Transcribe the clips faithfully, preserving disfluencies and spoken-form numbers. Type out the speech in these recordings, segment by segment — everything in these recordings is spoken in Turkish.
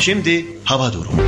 Şimdi hava durumu.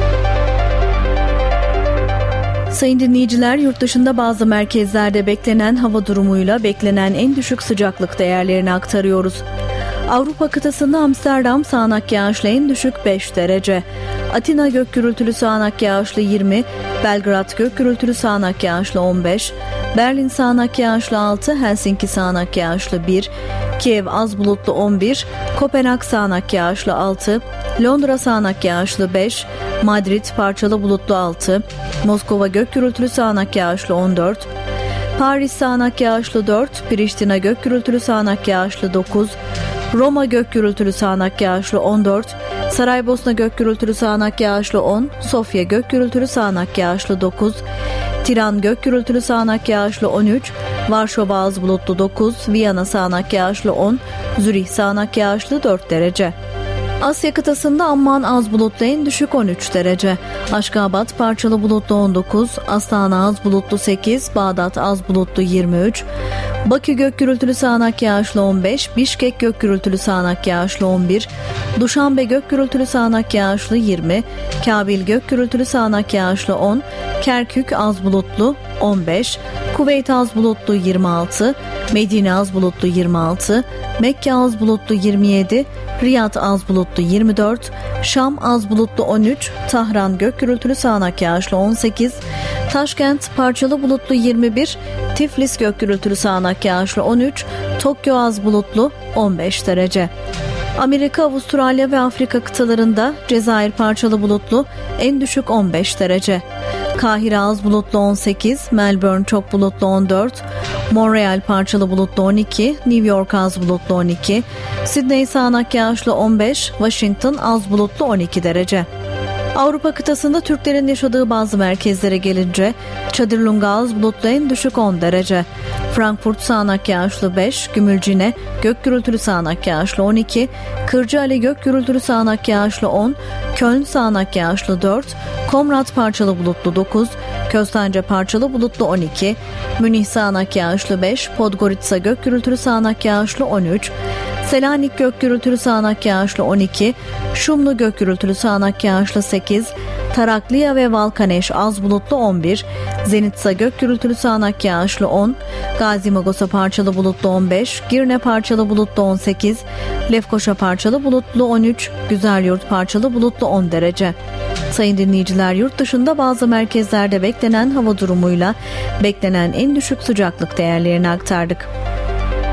Sayın dinleyiciler, yurt dışında bazı merkezlerde beklenen hava durumuyla beklenen en düşük sıcaklık değerlerini aktarıyoruz. Avrupa kıtasında Amsterdam sağanak yağışlı en düşük beş derece. Atina gök gürültülü sağanak yağışlı yirmi, Belgrad gök gürültülü sağanak yağışlı on beş, Berlin sağanak yağışlı altı, Helsinki sağanak yağışlı bir, Kiev az bulutlu on bir, Kopenhag sağanak yağışlı altı, Londra sağanak yağışlı beş, Madrid parçalı bulutlu altı, Moskova gök gürültülü sağanak yağışlı on dört, Paris sağanak yağışlı dört, Priştina gök gürültülü sağanak yağışlı dokuz, Roma gök gürültülü sağanak yağışlı on dört, Saraybosna gök gürültülü sağanak yağışlı on, Sofya gök gürültülü sağanak yağışlı dokuz, Tiran gök gürültülü sağanak yağışlı on üç, Varşova az bulutlu dokuz, Viyana sağanak yağışlı on, Zürih sağanak yağışlı dört derece. Asya kıtasında Amman az bulutlu en düşük on üç derece. Aşkabat parçalı bulutlu on dokuz, Astana az bulutlu sekiz, Bağdat az bulutlu yirmi üç, Bakü gök gürültülü sağanak yağışlı on beş, Bişkek gök gürültülü sağanak yağışlı on bir, Duşanbe gök gürültülü sağanak yağışlı yirmi, Kabil gök gürültülü sağanak yağışlı on, Kerkük az bulutlu on beş, Kuveyt az bulutlu yirmi altı, Medine az bulutlu yirmi altı, Mekke az bulutlu yirmi yedi, Riyad az bulutlu yirmi dört, Şam az bulutlu on üç, Tahran gök gürültülü sağanak yağışlı on sekiz, Taşkent parçalı bulutlu yirmi bir, Tiflis gök gürültülü sağanak yağışlı on üç, Tokyo az bulutlu on beş derece. Amerika, Avustralya ve Afrika kıtalarında Cezayir parçalı bulutlu en düşük on beş derece. Kahire az bulutlu on sekiz, Melbourne çok bulutlu on dört, Montreal parçalı bulutlu on iki, New York az bulutlu on iki, Sydney sağanak yağışlı on beş, Washington az bulutlu on iki derece. Avrupa kıtasında Türklerin yaşadığı bazı merkezlere gelince Çadırlunga az bulutlu en düşük on derece. Frankfurt sağanak yağışlı beş, Gümülcine gök gürültülü sağanak yağışlı on iki, Kırcaali gök gürültülü sağanak yağışlı on, Köln sağanak yağışlı dört, Komrat parçalı bulutlu dokuz, Köstence parçalı bulutlu on iki, Münih sağanak yağışlı beş, Podgorica gök gürültülü sağanak yağışlı on üç, Selanik gök gürültülü sağanak yağışlı on iki, Şumlu gök gürültülü sağanak yağışlı sekiz, Tarakliya ve Valkaneş az bulutlu on bir, Zenitsa gök gürültülü sağanak yağışlı on, Gazi Magosa parçalı bulutlu on beş, Girne parçalı bulutlu on sekiz, Lefkoşa parçalı bulutlu on üç, Güzelyurt parçalı bulutlu on derece. Sayın dinleyiciler, yurt dışında bazı merkezlerde beklenen hava durumuyla beklenen en düşük sıcaklık değerlerini aktardık.